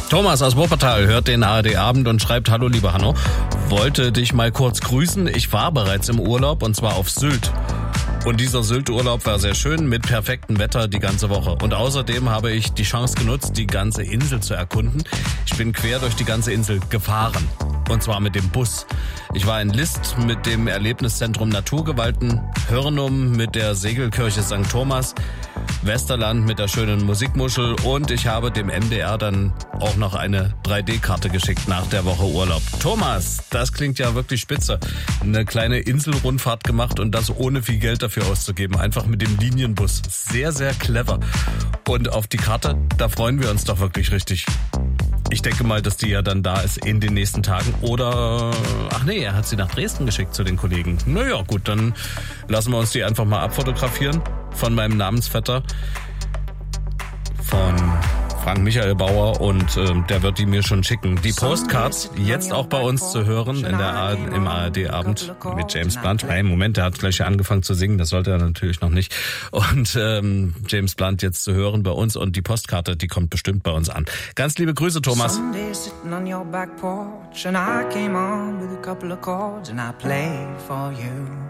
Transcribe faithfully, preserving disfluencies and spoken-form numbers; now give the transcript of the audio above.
Thomas aus Wuppertal hört den A R D-Abend und schreibt: Hallo lieber Hanno, wollte dich mal kurz grüßen. Ich war bereits im Urlaub und zwar auf Sylt. Und dieser Sylt-Urlaub war sehr schön mit perfektem Wetter die ganze Woche. Und außerdem habe ich die Chance genutzt, die ganze Insel zu erkunden. Ich bin quer durch die ganze Insel gefahren. Und zwar mit dem Bus. Ich war in List mit dem Erlebniszentrum Naturgewalten, Hörnum mit der Segelkirche Sankt Thomas, Westerland mit der schönen Musikmuschel und ich habe dem M D R dann auch noch eine drei D-Karte geschickt nach der Woche Urlaub. Thomas, das klingt ja wirklich spitze. Eine kleine Inselrundfahrt gemacht und das ohne viel Geld dafür auszugeben. Einfach mit dem Linienbus. Sehr, sehr clever. Und auf die Karte, da freuen wir uns doch wirklich richtig. Ich denke mal, dass die ja dann da ist in den nächsten Tagen. Oder, ach nee, er hat sie nach Dresden geschickt zu den Kollegen. Naja, gut, dann lassen wir uns die einfach mal abfotografieren von meinem Namensvetter, von Frank Michael Bauer, und äh, der wird die mir schon schicken. Die Postcards jetzt auch bei uns zu hören in der A- im A R D-Abend mit James Blunt. Hey, Moment, der hat gleich angefangen zu singen, das sollte er natürlich noch nicht. Und ähm, James Blunt jetzt zu hören bei uns und die Postkarte, die kommt bestimmt bei uns an. Ganz liebe Grüße, Thomas. Sunday sitting on your back porch and I came on with a couple of chords and I played for you.